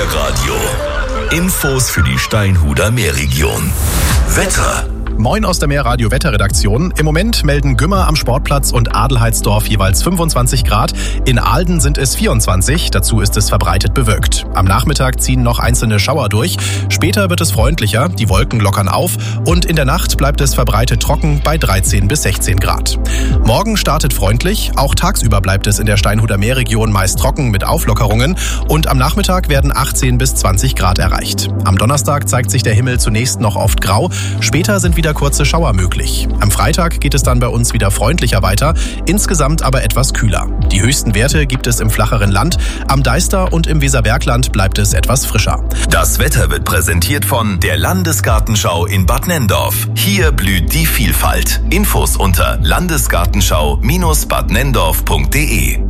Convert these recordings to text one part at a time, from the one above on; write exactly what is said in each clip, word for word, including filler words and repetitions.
Meerradio. Infos für die Steinhuder Meerregion. Wetter. Moin aus der Meerradio Wetterredaktion. Im Moment melden Gümmer am Sportplatz und Adelheidsdorf jeweils fünfundzwanzig Grad. In Ahlden sind es vierundzwanzig. Dazu ist es verbreitet bewölkt. Am Nachmittag ziehen noch einzelne Schauer durch. Später wird es freundlicher. Die Wolken lockern auf. Und in der Nacht bleibt es verbreitet trocken bei dreizehn bis sechzehn Grad. Morgen startet freundlich. Auch tagsüber bleibt es in der Steinhuder Meerregion meist trocken mit Auflockerungen. Und am Nachmittag werden achtzehn bis zwanzig Grad erreicht. Am Donnerstag zeigt sich der Himmel zunächst noch oft grau. Später sind wieder kurze Schauer möglich. Am Freitag geht es dann bei uns wieder freundlicher weiter, insgesamt aber etwas kühler. Die höchsten Werte gibt es im flacheren Land, am Deister und im Weserbergland bleibt es etwas frischer. Das Wetter wird präsentiert von der Landesgartenschau in Bad Nenndorf. Hier blüht die Vielfalt. Infos unter landesgartenschau Bindestrich bad nenndorf punkt de.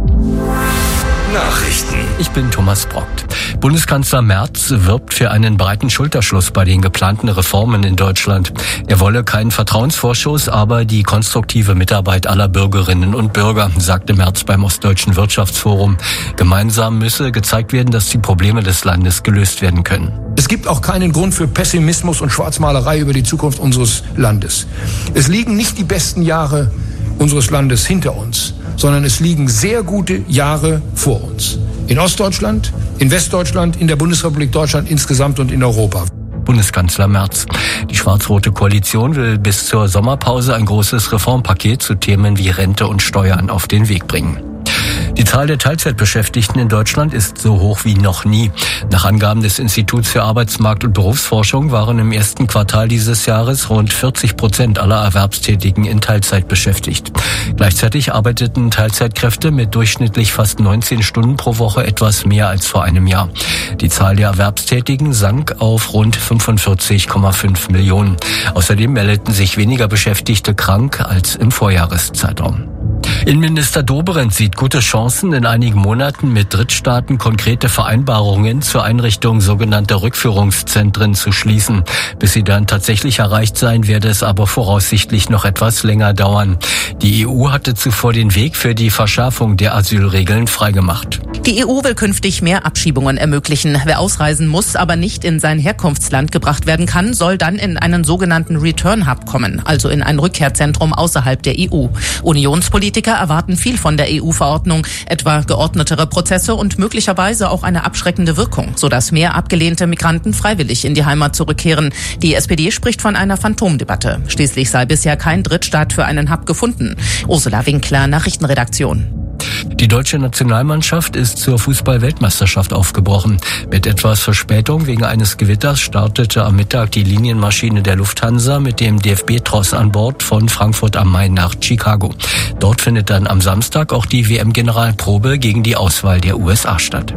Nachrichten. Ich bin Thomas Brockt. Bundeskanzler Merz wirbt für einen breiten Schulterschluss bei den geplanten Reformen in Deutschland. Er wolle keinen Vertrauensvorschuss, aber die konstruktive Mitarbeit aller Bürgerinnen und Bürger, sagte Merz beim Ostdeutschen Wirtschaftsforum. Gemeinsam müsse gezeigt werden, dass die Probleme des Landes gelöst werden können. Es gibt auch keinen Grund für Pessimismus und Schwarzmalerei über die Zukunft unseres Landes. Es liegen nicht die besten Jahre unseres Landes hinter uns, sondern es liegen sehr gute Jahre vor uns. In Ostdeutschland, in Westdeutschland, in der Bundesrepublik Deutschland insgesamt und in Europa. Bundeskanzler Merz. Die schwarz-rote Koalition will bis zur Sommerpause ein großes Reformpaket zu Themen wie Rente und Steuern auf den Weg bringen. Die Zahl der Teilzeitbeschäftigten in Deutschland ist so hoch wie noch nie. Nach Angaben des Instituts für Arbeitsmarkt- und Berufsforschung waren im ersten Quartal dieses Jahres rund vierzig Prozent aller Erwerbstätigen in Teilzeit beschäftigt. Gleichzeitig arbeiteten Teilzeitkräfte mit durchschnittlich fast neunzehn Stunden pro Woche etwas mehr als vor einem Jahr. Die Zahl der Erwerbstätigen sank auf rund fünfundvierzig Komma fünf Millionen. Außerdem meldeten sich weniger Beschäftigte krank als im Vorjahreszeitraum. Innenminister Dobrindt sieht gute Chancen, in einigen Monaten mit Drittstaaten konkrete Vereinbarungen zur Einrichtung sogenannter Rückführungszentren zu schließen. Bis sie dann tatsächlich erreicht sein, werde es aber voraussichtlich noch etwas länger dauern. Die E U hatte zuvor den Weg für die Verschärfung der Asylregeln freigemacht. Die E U will künftig mehr Abschiebungen ermöglichen. Wer ausreisen muss, aber nicht in sein Herkunftsland gebracht werden kann, soll dann in einen sogenannten Return Hub kommen, also in ein Rückkehrzentrum außerhalb der E U. Unionspolitiker erwarten viel von der E U-Verordnung, etwa geordnetere Prozesse und möglicherweise auch eine abschreckende Wirkung, sodass mehr abgelehnte Migranten freiwillig in die Heimat zurückkehren. Die S P D spricht von einer Phantomdebatte. Schließlich sei bisher kein Drittstaat für einen Hub gefunden. Ursula Winkler, Nachrichtenredaktion. Die deutsche Nationalmannschaft ist zur Fußball-Weltmeisterschaft aufgebrochen. Mit etwas Verspätung wegen eines Gewitters startete am Mittag die Linienmaschine der Lufthansa mit dem D F B-Tross an Bord von Frankfurt am Main nach Chicago. Dort findet dann am Samstag auch die W M-Generalprobe gegen die Auswahl der U S A statt.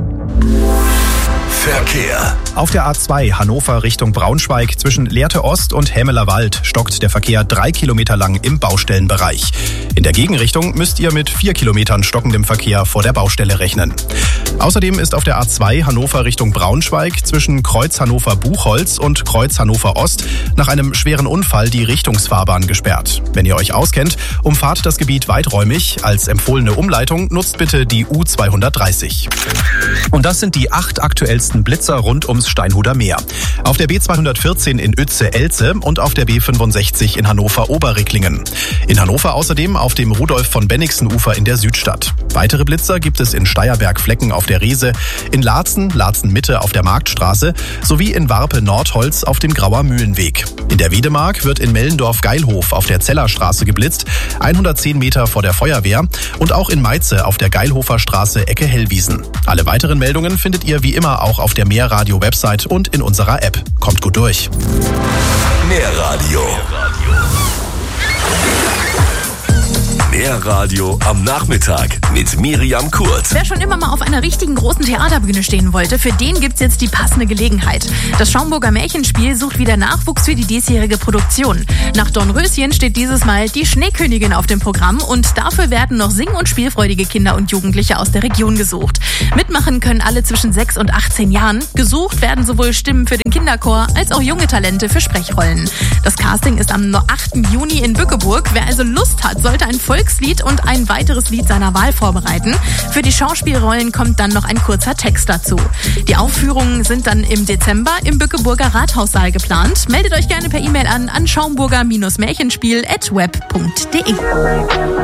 Verkehr. Auf der A zwei Hannover Richtung Braunschweig zwischen Lehrte Ost und Hämeler Wald stockt der Verkehr drei Kilometer lang im Baustellenbereich. In der Gegenrichtung müsst ihr mit vier Kilometern stockendem Verkehr vor der Baustelle rechnen. Außerdem ist auf der A zwei Hannover Richtung Braunschweig zwischen Kreuz Hannover-Buchholz und Kreuz Hannover-Ost nach einem schweren Unfall die Richtungsfahrbahn gesperrt. Wenn ihr euch auskennt, umfahrt das Gebiet weiträumig. Als empfohlene Umleitung nutzt bitte die U zweihundertdreißig. Und das sind die acht aktuellsten Blitzer rund ums Steinhuder Meer. Auf der B zweihundertvierzehn in Uetze-Elze und auf der B fünfundsechzig in Hannover-Oberricklingen. In Hannover außerdem auf dem Rudolf-von-Bennigsen-Ufer in der Südstadt. Weitere Blitzer gibt es in Steierberg-Flecken auf der Reese, in Laatzen, Laatzen-Mitte auf der Marktstraße sowie in Warpe-Nordholz auf dem Grauer Mühlenweg. In der Wiedemark wird in Mellendorf-Geilhof auf der Zellerstraße geblitzt, hundertzehn Meter vor der Feuerwehr und auch in Meize auf der Geilhofer Straße Ecke Hellwiesen. Alle weiteren Meldungen findet ihr wie immer auch auf der Meerradio-Website und in unserer App. Kommt gut durch. Meerradio. Meerradio am Nachmittag mit Miriam Kurz. Wer schon immer mal auf einer richtigen großen Theaterbühne stehen wollte, für den gibt's jetzt die passende Gelegenheit. Das Schaumburger Märchenspiel sucht wieder Nachwuchs für die diesjährige Produktion. Nach Dornröschen steht dieses Mal die Schneekönigin auf dem Programm und dafür werden noch sing- und spielfreudige Kinder und Jugendliche aus der Region gesucht. Mitmachen können alle zwischen sechs und achtzehn Jahren. Gesucht werden sowohl Stimmen für den Kinderchor als auch junge Talente für Sprechrollen. Das Casting ist am achten Juni in Bückeburg. Wer also Lust hat, sollte ein voll Volkslied und ein weiteres Lied seiner Wahl vorbereiten. Für die Schauspielrollen kommt dann noch ein kurzer Text dazu. Die Aufführungen sind dann im Dezember im Bückeburger Rathaussaal geplant. Meldet euch gerne per E-Mail an an schaumburger Märchenspiel at web punkt de.